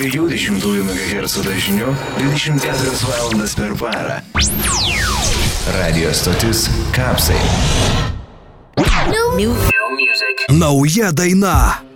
220 MHz dažniu 24 valandas per parą. Radio stotis Kapsai. New music. Nauja daina.